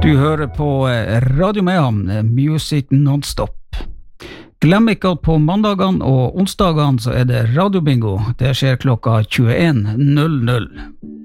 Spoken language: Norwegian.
Du hører på Radio Mayhem, Music Non-Stop. Glem ikke at på mandagene og onsdagene så er det radiobingo. Det skjer klokka 21:00.